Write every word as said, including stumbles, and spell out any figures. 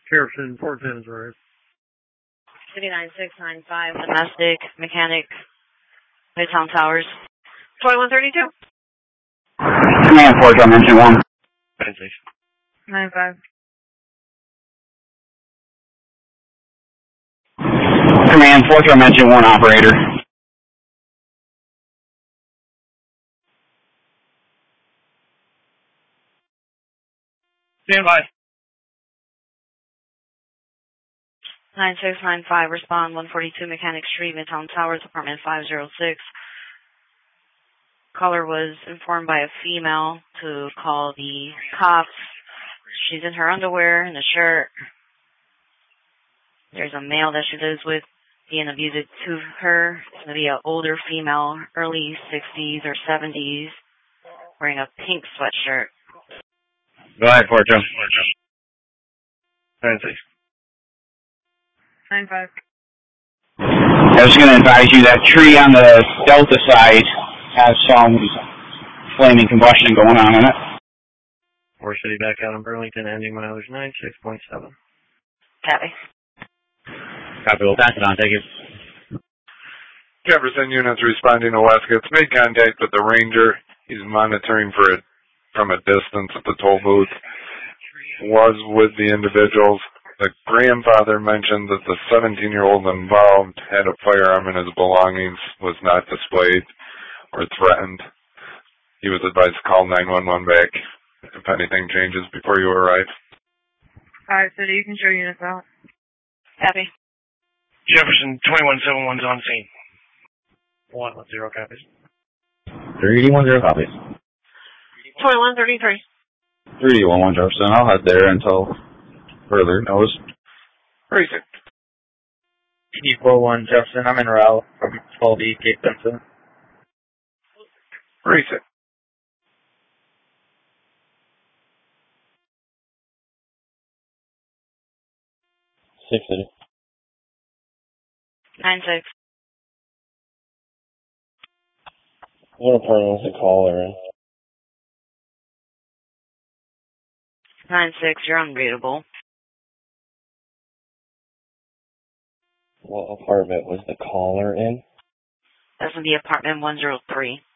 Jefferson, four ten is right. City nine six nine five, domestic, mechanic, Midtown Towers. twenty-one thirty-two. Command four, Dimension one. nine six. nine five. Command four, Dimension one, operator. Stand by. nine six nine five, respond, one forty-two Mechanic Street, Midtown Towers, apartment five oh six. Caller was informed by a female to call the cops. She's in her underwear and a shirt. There's a male that she lives with being abusive to her. It's going to be an older female, early sixties or seventies, wearing a pink sweatshirt. Go ahead, four two. nine six. nine five. I was going to advise you that tree on the Delta side has some flaming combustion going on in it. four City back out on Burlington, ending mileage nine six point seven. Copy. Copy, we'll pass it on, thank you. Jefferson units responding to Westcott's made contact with the ranger. He's monitoring for it from a distance at the toll booth. Was with the individuals. The grandfather mentioned that the seventeen-year-old involved had a firearm in his belongings, was not displayed or threatened. He was advised to call nine one one back if anything changes before you arrive. Alright, so you can show units out. Copy. Jefferson, twenty-one seventy-one's on scene. one one zero copies. three D one zero copies. twenty-one thirty-three. three D one one Jefferson. I'll head there until further notice. Precinct. P four one Jefferson. I'm in route from twelve E Cape Benson. Precinct. six City. nine six. What apartment was the caller in? nine six, you're unreadable. What apartment was the caller in? That's in the apartment one oh three.